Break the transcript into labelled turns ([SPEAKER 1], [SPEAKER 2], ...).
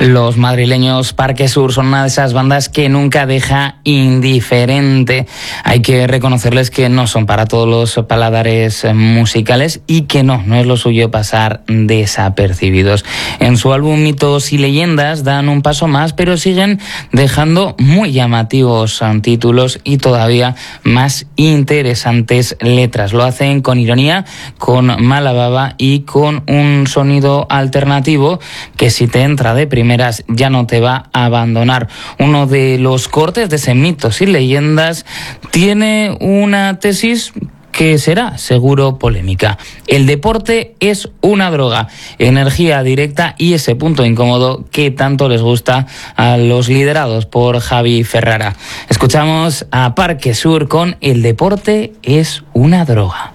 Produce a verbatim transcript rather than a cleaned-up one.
[SPEAKER 1] Los madrileños Parque Sur son una de esas bandas que nunca deja indiferente. Hay que reconocerles que no son para todos los paladares musicales y que no, no es lo suyo pasar desapercibidos. En su álbum Mitos y Leyendas dan un paso más, pero siguen dejando muy llamativos títulos y todavía más interesantes letras. Lo hacen con ironía, con mala baba y con un sonido alternativo que, si te entra de primeras, ya no te va a abandonar. Uno de los cortes de ese Mitos y Leyendas tiene una tesis que será seguro polémica. El deporte es una droga, energía directa y ese punto incómodo que tanto les gusta a los liderados por Javi Ferrara. Escuchamos a Parque Sur con El deporte es una droga.